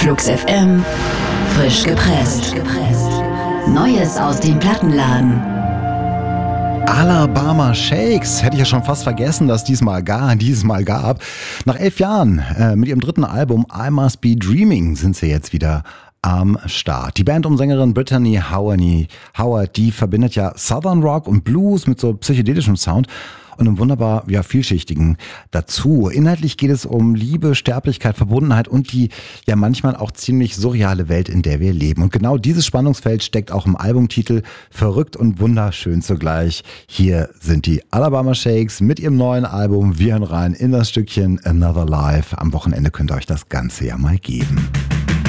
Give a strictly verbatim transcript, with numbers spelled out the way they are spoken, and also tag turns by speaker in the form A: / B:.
A: Flux F M, frisch gepresst. Neues aus dem Plattenladen.
B: Alabama Shakes, hätte ich ja schon fast vergessen, dass diesmal gar, dieses Mal gab. Nach elf Jahren äh, mit ihrem dritten Album I Must Be Dreaming sind sie jetzt wieder am Start. Die Band um Sängerin Brittany Howard, Howard, die verbindet ja Southern Rock und Blues mit so psychedelischem Sound und einem wunderbar ja, vielschichtigen dazu. Inhaltlich geht es um Liebe, Sterblichkeit, Verbundenheit und die ja manchmal auch ziemlich surreale Welt, in der wir leben. Und genau dieses Spannungsfeld steckt auch im Albumtitel Verrückt und wunderschön zugleich. Hier sind die Alabama Shakes mit ihrem neuen Album. Wir hören rein in das Stückchen Another Life. Am Wochenende könnt ihr euch das Ganze ja mal geben.